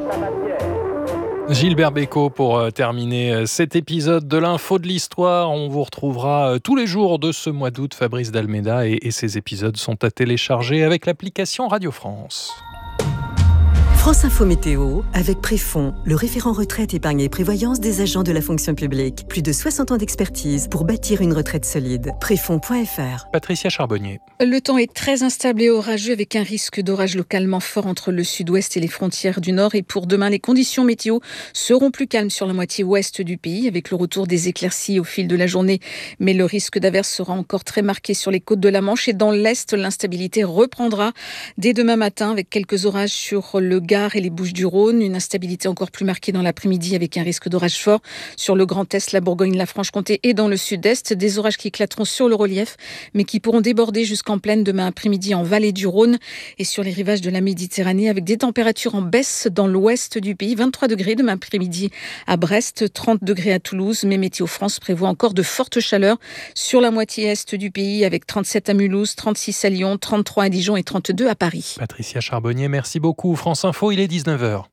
Gilbert Bécaud pour terminer cet épisode de l'Info de l'Histoire. On vous retrouvera tous les jours de ce mois d'août, Fabrice Dalméda, et ces épisodes sont à télécharger avec l'application Radio France. France Info Météo, avec Préfond, le référent retraite, épargne et prévoyance des agents de la fonction publique. Plus de 60 ans d'expertise pour bâtir une retraite solide. Préfond.fr. Patricia Charbonnier. Le temps est très instable et orageux avec un risque d'orage localement fort entre le sud-ouest et les frontières du nord. Et pour demain, les conditions météo seront plus calmes sur la moitié ouest du pays avec le retour des éclaircies au fil de la journée. Mais le risque d'averse sera encore très marqué sur les côtes de la Manche et dans l'est, l'instabilité reprendra dès demain matin avec quelques orages sur le Gard et les Bouches-du-Rhône. Une instabilité encore plus marquée dans l'après-midi avec un risque d'orage fort sur le Grand Est, la Bourgogne, la Franche-Comté et dans le sud-est. Des orages qui éclateront sur le relief mais qui pourront déborder jusqu'en plaine demain après-midi en vallée du Rhône et sur les rivages de la Méditerranée avec des températures en baisse dans l'ouest du pays. 23 degrés demain après-midi à Brest, 30 degrés à Toulouse. Mais Météo France prévoit encore de fortes chaleurs sur la moitié est du pays avec 37 à Mulhouse, 36 à Lyon, 33 à Dijon et 32 à Paris. Patricia Charbonnier, merci beaucoup. France Info, il est 19h.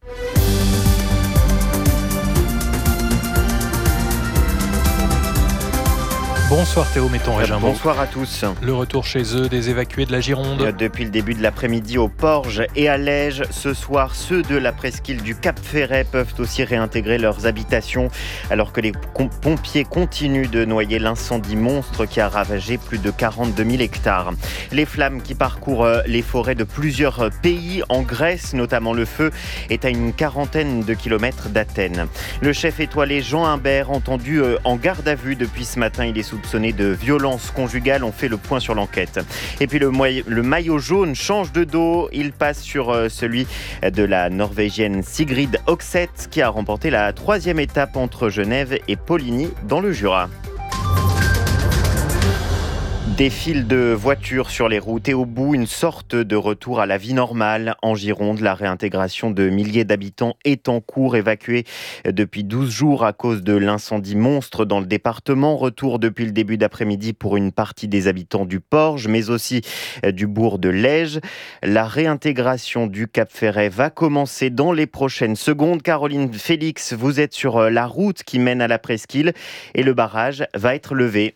Bonsoir Théo Metton-Régimbaud. Bonsoir à tous. Le retour chez eux des évacués de la Gironde. Depuis le début de l'après-midi au Porge et à Lège, ce soir, ceux de la presqu'île du Cap-Ferret peuvent aussi réintégrer leurs habitations alors que les pompiers continuent de noyer l'incendie monstre qui a ravagé plus de 42 000 hectares. Les flammes qui parcourent les forêts de plusieurs pays, en Grèce notamment, le feu est à une quarantaine de kilomètres d'Athènes. Le chef étoilé Jean Imbert, entendu en garde à vue depuis ce matin, il est soupçonné de violence conjugale. On fait le point sur l'enquête. Et puis le maillot jaune change de dos. Il passe sur celui de la Norvégienne Sigrid Oxeth qui a remporté la 3e étape entre Genève et Poligny dans le Jura. Des files de voitures sur les routes et au bout, une sorte de retour à la vie normale. En Gironde, la réintégration de milliers d'habitants est en cours, évacués depuis 12 jours à cause de l'incendie monstre dans le département. Retour depuis le début d'après-midi pour une partie des habitants du Porge, mais aussi du bourg de Lège. La réintégration du Cap-Ferret va commencer dans les prochaines secondes. Caroline Félix, vous êtes sur la route qui mène à la presqu'île et le barrage va être levé.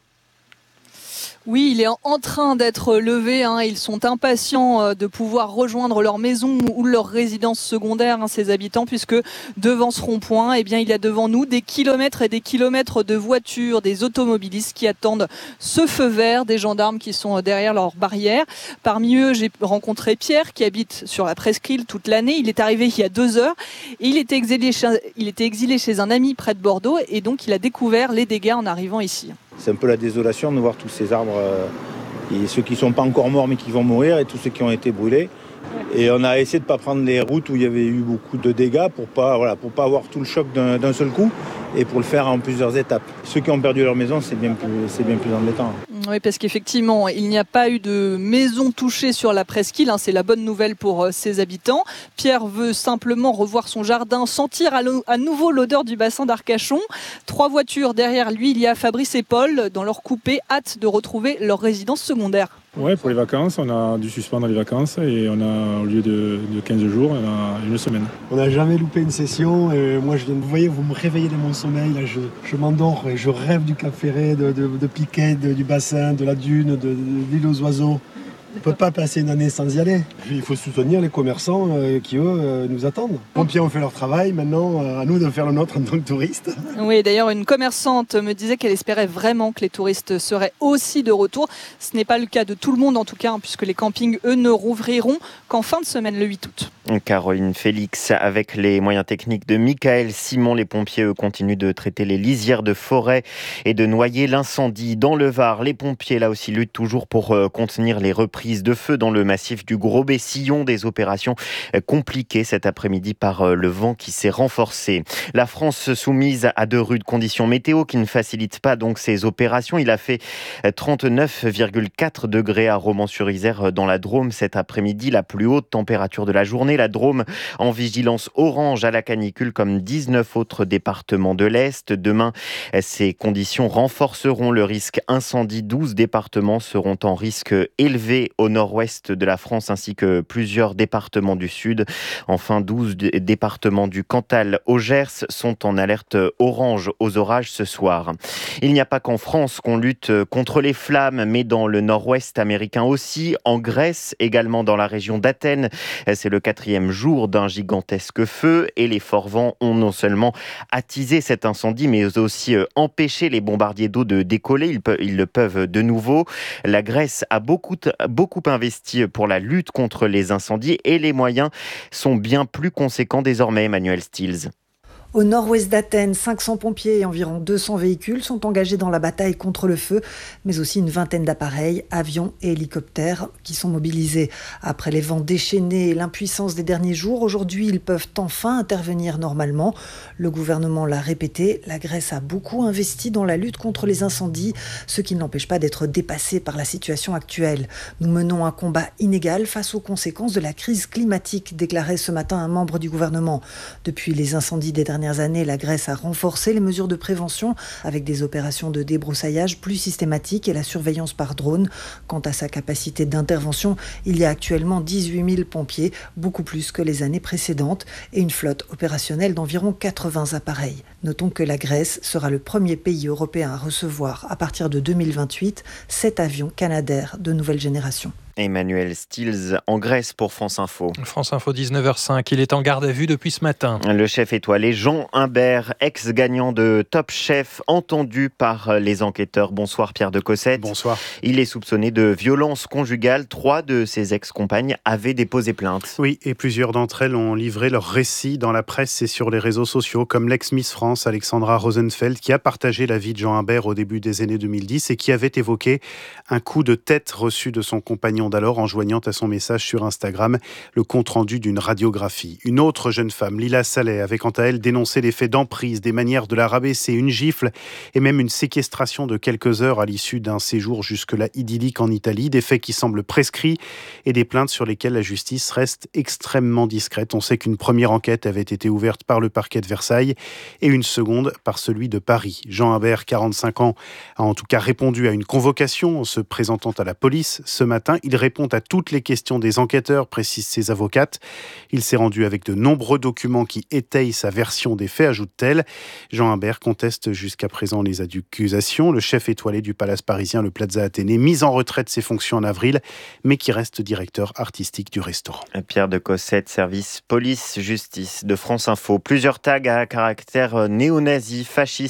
Oui, il est en train d'être levé. Ils sont impatients de pouvoir rejoindre leur maison ou leur résidence secondaire, ces habitants, puisque devant ce rond-point, il y a devant nous des kilomètres et des kilomètres de voitures, des automobilistes qui attendent ce feu vert, des gendarmes qui sont derrière leurs barrières. Parmi eux, j'ai rencontré Pierre qui habite sur la presqu'île toute l'année. Il est arrivé il y a 2 heures et il était exilé chez un ami près de Bordeaux et donc il a découvert les dégâts en arrivant ici. C'est un peu la désolation de voir tous ces arbres, et ceux qui ne sont pas encore morts mais qui vont mourir et tous ceux qui ont été brûlés. Et on a essayé de ne pas prendre les routes où il y avait eu beaucoup de dégâts pour pas avoir tout le choc d'un seul coup et pour le faire en plusieurs étapes. Ceux qui ont perdu leur maison, c'est bien plus embêtant. Oui, parce qu'effectivement, il n'y a pas eu de maison touchée sur la presqu'île. C'est la bonne nouvelle pour ses habitants. Pierre veut simplement revoir son jardin, sentir à nouveau l'odeur du bassin d'Arcachon. 3 voitures derrière lui, il y a Fabrice et Paul dans leur coupé, hâte de retrouver leur résidence secondaire. Ouais, pour les vacances, on a dû suspendre les vacances et on a, au lieu de 15 jours, on a 1 semaine. On n'a jamais loupé une session et moi vous voyez, vous me réveillez de mon sommeil, là je m'endors et je rêve du Cap-Ferret, de Piquet, du bassin, de la dune, de l'île aux oiseaux. On ne peut pas passer une année sans y aller. Il faut soutenir les commerçants qui, eux, nous attendent. Les pompiers ont fait leur travail, maintenant, à nous de faire le nôtre en tant que touristes. Oui, d'ailleurs, une commerçante me disait qu'elle espérait vraiment que les touristes seraient aussi de retour. Ce n'est pas le cas de tout le monde, en tout cas, puisque les campings, eux, ne rouvriront qu'en fin de semaine, le 8 août. Caroline Félix, avec les moyens techniques de Michael Simon, les pompiers, eux, continuent de traiter les lisières de forêt et de noyer l'incendie. Dans le Var, les pompiers, là aussi, luttent toujours pour contenir les reprises de feu dans le massif du Gros-Bessillon. Des opérations compliquées cet après-midi par le vent qui s'est renforcé. La France soumise à de rudes conditions météo qui ne facilitent pas donc ces opérations. Il a fait 39,4 degrés à Romans-sur-Isère dans la Drôme cet après-midi, la plus haute température de la journée. La Drôme en vigilance orange à la canicule comme 19 autres départements de l'Est. Demain, ces conditions renforceront le risque incendie. 12 départements seront en risque élevé au nord-ouest de la France ainsi que plusieurs départements du sud. Enfin, 12 départements du Cantal au Gers sont en alerte orange aux orages ce soir. Il n'y a pas qu'en France qu'on lutte contre les flammes, mais dans le nord-ouest américain aussi, en Grèce, également dans la région d'Athènes. C'est le 4e jour d'un gigantesque feu et les forts vents ont non seulement attisé cet incendie, mais aussi empêché les bombardiers d'eau de décoller. Ils le peuvent de nouveau. La Grèce a beaucoup investi pour la lutte contre les incendies et les moyens sont bien plus conséquents désormais, Emmanuel Stills. Au nord-ouest d'Athènes, 500 pompiers et environ 200 véhicules sont engagés dans la bataille contre le feu, mais aussi une vingtaine d'appareils, avions et hélicoptères qui sont mobilisés. Après les vents déchaînés et l'impuissance des derniers jours, aujourd'hui ils peuvent enfin intervenir normalement. Le gouvernement l'a répété, la Grèce a beaucoup investi dans la lutte contre les incendies, ce qui n'empêche pas d'être dépassé par la situation actuelle. Nous menons un combat inégal face aux conséquences de la crise climatique, déclarait ce matin un membre du gouvernement. Depuis les incendies des dernières années, la Grèce a renforcé les mesures de prévention avec des opérations de débroussaillage plus systématiques et la surveillance par drone. Quant à sa capacité d'intervention, il y a actuellement 18 000 pompiers, beaucoup plus que les années précédentes, et une flotte opérationnelle d'environ 80 appareils. Notons que la Grèce sera le premier pays européen à recevoir, à partir de 2028, 7 avions Canadair de nouvelle génération. Emmanuel Stills en Grèce pour France Info. France Info 19h05, il est en garde à vue depuis ce matin. Le chef étoilé Jean Humbert, ex-gagnant de Top Chef, entendu par les enquêteurs. Bonsoir Pierre de Cossette. Bonsoir. Il est soupçonné de violence conjugale. 3 de ses ex-compagnes avaient déposé plainte. Oui, et plusieurs d'entre elles ont livré leur récit dans la presse et sur les réseaux sociaux, comme l'ex-Miss France Alexandra Rosenfeld, qui a partagé la vie de Jean Humbert au début des années 2010 et qui avait évoqué un coup de tête reçu de son compagnon d'alors en joignant à son message sur Instagram le compte-rendu d'une radiographie. Une autre jeune femme, Lila Saleh, avait quant à elle dénoncé les faits d'emprise, des manières de la rabaisser, une gifle et même une séquestration de quelques heures à l'issue d'un séjour jusque-là idyllique en Italie, des faits qui semblent prescrits et des plaintes sur lesquelles la justice reste extrêmement discrète. On sait qu'une première enquête avait été ouverte par le parquet de Versailles et une seconde par celui de Paris. Jean Humbert, 45 ans, a en tout cas répondu à une convocation en se présentant à la police ce matin. Il répond à toutes les questions des enquêteurs, précisent ses avocates. Il s'est rendu avec de nombreux documents qui étayent sa version des faits, ajoute-t-elle. Jean Humbert conteste jusqu'à présent les accusations. Le chef étoilé du Palace parisien, le Plaza Athénée, mis en retraite de ses fonctions en avril, mais qui reste directeur artistique du restaurant. Pierre de Cossette, service police-justice de France Info. Plusieurs tags à caractère néo-nazi, fasciste